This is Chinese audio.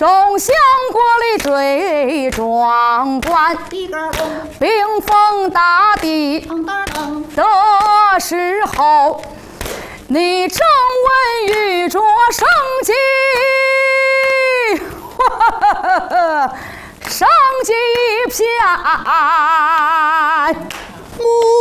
众相国里最壮观，兵锋大地的时候，你正闻雨着生机，生机一片。